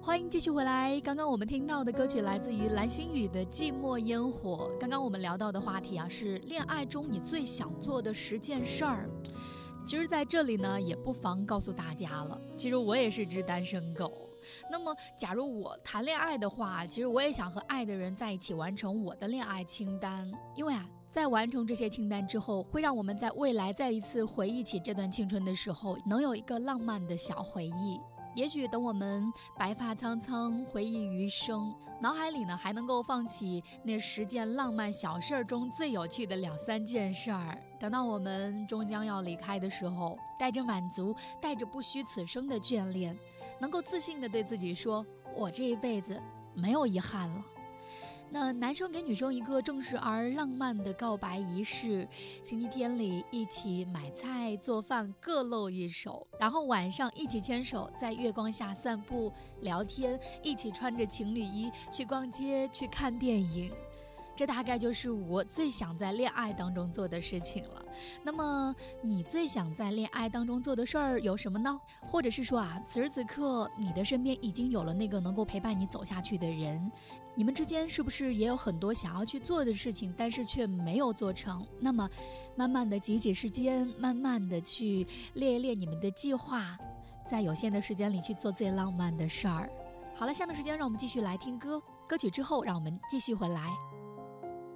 欢迎继续回来。刚刚我们听到的歌曲来自于蓝心宇的《寂寞烟火》。刚刚我们聊到的话题是恋爱中你最想做的10件事儿。其实在这里呢，也不妨告诉大家了，其实我也是只单身狗。那么假如我谈恋爱的话，其实我也想和爱的人在一起完成我的恋爱清单。因为在完成这些清单之后，会让我们在未来再一次回忆起这段青春的时候，能有一个浪漫的小回忆。也许等我们白发苍苍，回忆余生，脑海里呢还能够放起那10件浪漫小事中最有趣的2-3件事儿。等到我们终将要离开的时候，带着满足，带着不虚此生的眷恋，能够自信地对自己说，我这一辈子没有遗憾了。那男生给女生一个正式而浪漫的告白仪式，星期天里一起买菜做饭各露一手，然后晚上一起牵手在月光下散步聊天，一起穿着情侣衣去逛街去看电影。这大概就是我最想在恋爱当中做的事情了。那么你最想在恋爱当中做的事儿有什么呢？或者是说此时此刻你的身边已经有了那个能够陪伴你走下去的人，你们之间是不是也有很多想要去做的事情，但是却没有做成？那么慢慢的挤时间，慢慢的去列一列你们的计划，在有限的时间里去做最浪漫的事儿。好了，下面时间让我们继续来听歌曲之后让我们继续回来。